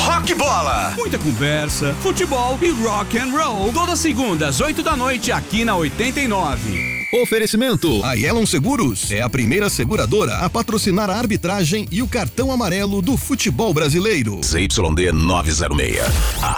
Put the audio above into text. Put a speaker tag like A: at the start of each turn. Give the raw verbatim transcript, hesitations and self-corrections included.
A: Rock Bola.
B: Muita conversa, futebol e rock and roll. Todas segundas, oito da noite, aqui na oitenta e nove.
C: Oferecimento: a Yellow Seguros é a primeira seguradora a patrocinar a arbitragem e o cartão amarelo do futebol brasileiro.
A: Z Y D novecentos e seis. A